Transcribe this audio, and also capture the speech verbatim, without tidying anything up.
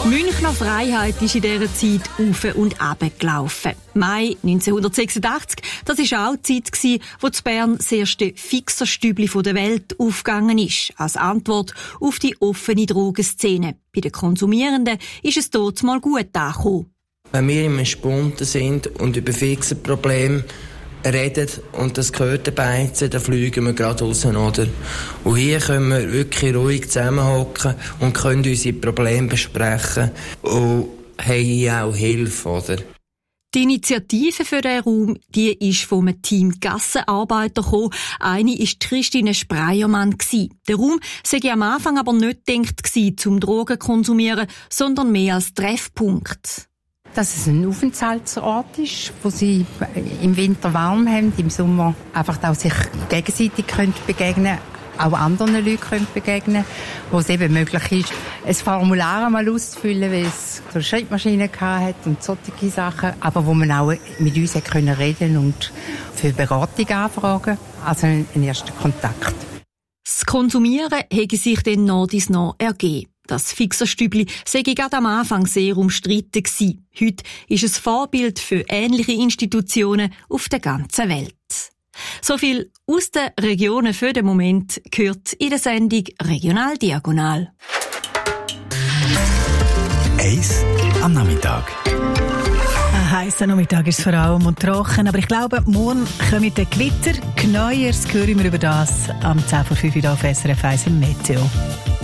Münchner Freiheit ist in dieser Zeit auf und ab gelaufen. Mai neunzehnhundertsechsundachtzig, das war auch die Zeit, wo in Bern das erste Fixerstübli der Welt aufgegangen ist, als Antwort auf die offene Drogenszene. Bei den Konsumierenden ist es dort mal gut angekommen. Wenn wir im Spunten sind und über Fixerprobleme reden und das gehört dabei, dann fliegen wir gerade raus, oder? Und hier können wir wirklich ruhig zusammenhocken und können unsere Probleme besprechen und haben hier auch Hilfe, oder? Die Initiative für diesen Raum, die ist vom Team Gassenarbeiter gekommen. Eine war Christine Spreiermann. Der Raum sei am Anfang aber nicht gedacht zum Drogen zu konsumieren, sondern mehr als Treffpunkt. Dass es ein Aufenthaltsort ist, wo sie im Winter warm haben, im Sommer einfach auch sich gegenseitig begegnen können, auch anderen Leuten können begegnen, wo es eben möglich ist, ein Formular einmal auszufüllen, weil es so eine Schreibmaschine hat und solche Sachen, aber wo man auch mit uns können reden und für Beratung anfragen, also einen ersten Kontakt. Das Konsumieren hätte sich dann noch dies noch ergeben. Das Fixerstübli sei gerade am Anfang sehr umstritten gewesen. Heute ist es Vorbild für ähnliche Institutionen auf der ganzen Welt. So viel aus den Regionen für den Moment gehört in der Sendung Regional Diagonal. Eis am Nachmittag. Ein heisser Nachmittag ist vor allem und trocken, aber ich glaube, morgen kommen die Gewitter. Genaueres hören wir über das am zehn vor fünf auf S R F eins im Meteo.